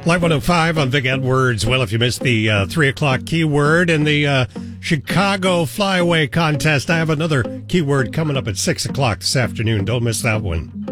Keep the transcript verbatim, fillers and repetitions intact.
Live one oh five on Vic Edwards. Well, if you missed the uh, three o'clock keyword in the uh, Chicago Flyaway Contest, I have another keyword coming up at six o'clock this afternoon. Don't miss that one.